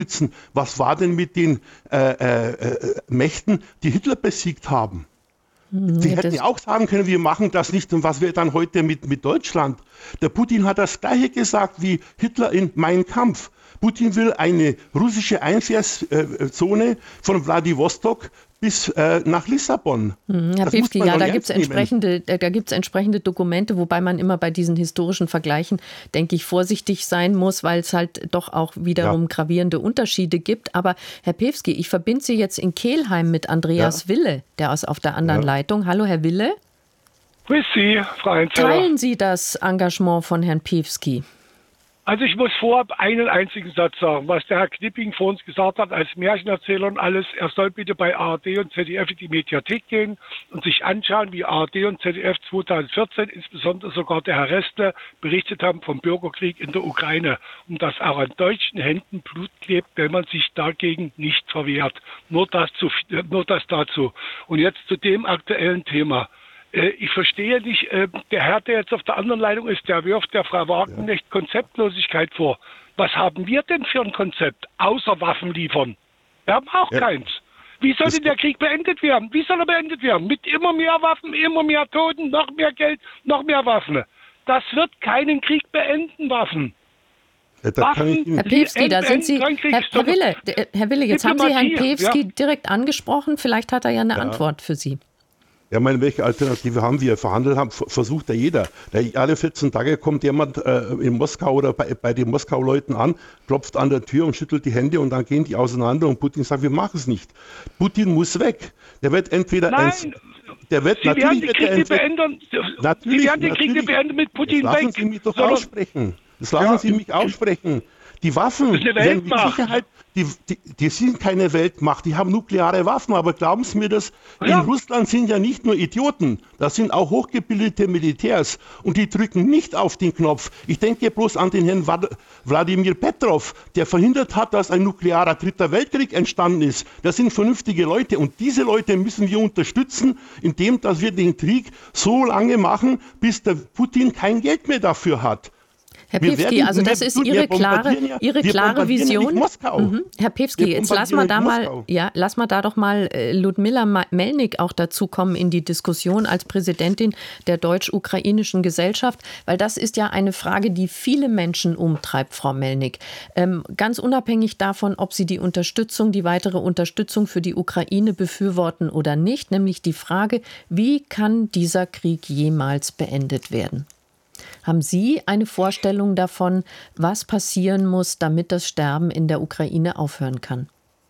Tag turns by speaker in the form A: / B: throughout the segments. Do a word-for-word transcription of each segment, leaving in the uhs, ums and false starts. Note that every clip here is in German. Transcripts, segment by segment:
A: unterstützen. Was war denn mit den äh, äh, Mächten, die Hitler besiegt haben? Sie
B: Ja,
A: hätten ja auch sagen können, wir machen das nicht. Und was wäre dann heute mit, mit Deutschland? Der Putin hat das Gleiche gesagt wie Hitler in Mein Kampf. Putin will eine russische Einflugszone von Wladiwostok bis äh, nach Lissabon.
B: Hm, Herr
A: Das muss
B: Piwski,
A: man
B: ja,
A: doch
B: da
A: ernst
B: gibt es
A: nehmen.
B: entsprechende, da gibt es entsprechende Dokumente, wobei man immer bei diesen historischen Vergleichen, denke ich, vorsichtig sein muss, weil es halt doch auch wiederum
A: Ja.
B: gravierende Unterschiede gibt. Aber Herr Piwski, ich verbinde Sie jetzt in Kelheim mit Andreas
A: Ja.
B: Wille, der ist auf der anderen
A: Ja.
B: Leitung. Hallo, Herr Wille.
C: Grüß Sie, Frau Heinzeller.
B: Teilen Sie das Engagement von Herrn Piwski?
C: Also ich muss vorab einen einzigen Satz sagen, was der Herr Knipping vor uns gesagt hat, als Märchenerzähler und alles. Er soll bitte bei A R D und Z D F in die Mediathek gehen und sich anschauen, wie A R D und Z D F zweitausendvierzehn, insbesondere sogar der Herr Restle, berichtet haben vom Bürgerkrieg in der Ukraine und dass auch an deutschen Händen Blut klebt, wenn man sich dagegen nicht verwehrt. Nur das, zu, nur das dazu. Und jetzt zu dem aktuellen Thema. Ich verstehe nicht, der Herr, der jetzt auf der anderen Leitung ist, der wirft der Frau Wagenknecht Konzeptlosigkeit vor. Was haben wir denn für ein Konzept, außer Waffen liefern? Wir haben auch
A: Ja.
C: keins. Wie soll
A: Das-
C: denn der Krieg beendet werden? Wie soll er beendet werden? Mit immer mehr Waffen, immer mehr Toten, noch mehr Geld, noch mehr Waffen. Das wird keinen Krieg beenden, Waffen.
A: Ja, da kann ich
C: Waffen,
A: Ihnen-
B: Herr Piwski, da sind Sie,
C: Beenden keinen
B: Herr,
C: Krieg.
B: Herr Wille, äh, Herr Wille, jetzt haben Sie Herrn
C: Diplomatie,
B: Piwski
C: ja.
B: direkt angesprochen. Vielleicht hat er ja eine Antwort für Sie.
A: Ja, ich meine, welche Alternative haben wir? Verhandelt haben, v- versucht ja jeder. Der, alle vierzehn Tage kommt jemand äh, in Moskau oder bei, bei den Moskau-Leuten an, klopft an der Tür und schüttelt die Hände und dann gehen die auseinander und Putin sagt, wir machen es nicht. Putin muss weg. Der wird entweder
C: Nein,
A: ein, der wird
C: Sie werden
A: natürlich
C: die
A: wird er
C: Kriege
A: entweder,
C: beenden.
A: natürlich,
C: Sie werden die Kriege
A: natürlich.
C: beenden mit Putin
A: Jetzt lassen
C: weg.
A: Sie mich doch
C: Sondern-
A: aussprechen. Das lassen
C: Ja.
A: Sie mich aussprechen. Die Waffen
C: Das ist eine
A: werden mit
C: Weltmacht.
A: Sicherheit, die, die, die sind keine Weltmacht, die haben nukleare Waffen, aber glauben Sie mir das,
C: Ja.
A: in Russland sind ja nicht nur Idioten, das sind auch hochgebildete Militärs und die drücken nicht auf den Knopf. Ich denke bloß an den Herrn Wad- Wladimir Petrov, der verhindert hat, dass ein nuklearer dritter Weltkrieg entstanden ist. Das sind vernünftige Leute und diese Leute müssen wir unterstützen, indem dass wir den Krieg so lange machen, bis der Putin kein Geld mehr dafür hat.
B: Herr
A: Wir
B: Piwski,
A: werden-
B: also das
A: wir-
B: ist
A: wir
B: Ihre klare,
A: bombardieren ja-
B: Ihre
A: wir
B: klare
A: bombardieren ja nicht
B: Vision.
A: Moskau.
B: Mhm. Herr Piwski,
A: Wir
B: jetzt lass mal da
A: bombardieren
B: mal,
A: Moskau.
B: ja, lass mal da doch mal äh, Ludmilla Ma- Melnik auch dazukommen in die Diskussion als Präsidentin der Deutsch-Ukrainischen Gesellschaft, weil das ist ja eine Frage, die viele Menschen umtreibt, Frau Melnik. Ähm, ganz unabhängig davon, ob Sie die Unterstützung, die weitere Unterstützung für die Ukraine befürworten oder nicht, nämlich die Frage, wie kann dieser Krieg jemals beendet werden? Haben Sie eine Vorstellung davon, was passieren muss, damit das Sterben in der Ukraine aufhören kann?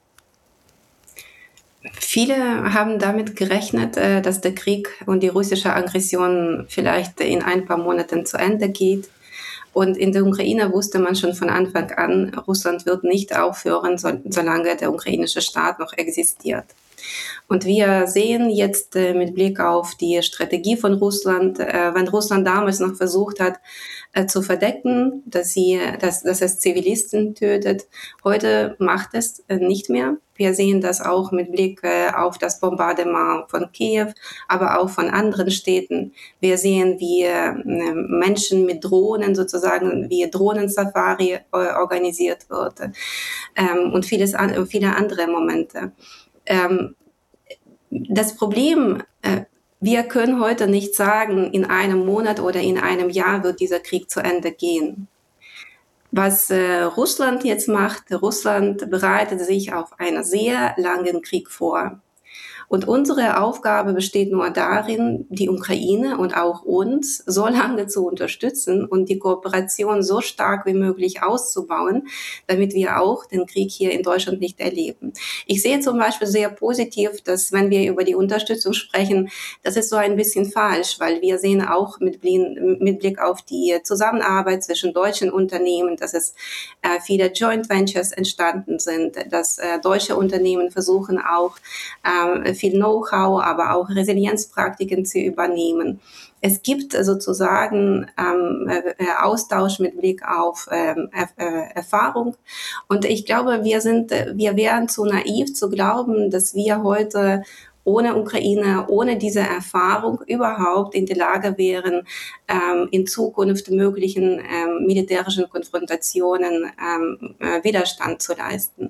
D: Viele haben damit gerechnet, äh, dass der Krieg und die russische Aggression vielleicht in ein paar Monaten zu Ende geht. Und in der Ukraine wusste man schon von Anfang an, Russland wird nicht aufhören, so, solange der ukrainische Staat noch existiert. Und wir sehen jetzt äh, mit Blick auf die Strategie von Russland, äh, wenn Russland damals noch versucht hat, äh, zu verdecken, dass, sie, dass, dass es Zivilisten tötet, heute macht es äh, nicht mehr. Wir sehen das auch mit Blick äh, auf das Bombardement von Kiew, aber auch von anderen Städten. Wir sehen, wie äh, Menschen mit Drohnen sozusagen, wie Drohnensafari äh, organisiert wird ähm, und vieles an, viele andere Momente. Ähm, das Problem, äh, wir können heute nicht sagen, in einem Monat oder in einem Jahr wird dieser Krieg zu Ende gehen. Was äh, Russland jetzt macht, Russland bereitet sich auf einen sehr langen Krieg vor. Und unsere Aufgabe besteht nur darin, die Ukraine und auch uns so lange zu unterstützen und die Kooperation so stark wie möglich auszubauen, damit wir auch den Krieg hier in Deutschland nicht erleben. Ich sehe zum Beispiel sehr positiv, dass wenn wir über die Unterstützung sprechen, das ist so ein bisschen falsch, weil wir sehen auch mit Blick auf die Zusammenarbeit zwischen deutschen Unternehmen, dass es äh, viele Joint Ventures entstanden sind, dass äh, deutsche Unternehmen versuchen auch äh, viel Know-how, aber auch Resilienzpraktiken zu übernehmen. Es gibt sozusagen ähm, Austausch mit Blick auf ähm, er- Erfahrung. Und ich glaube, wir sind, wir wären zu naiv zu glauben, dass wir heute ohne Ukraine, ohne diese Erfahrung überhaupt in der Lage wären, ähm, in Zukunft möglichen ähm, militärischen Konfrontationen ähm, äh, Widerstand zu leisten.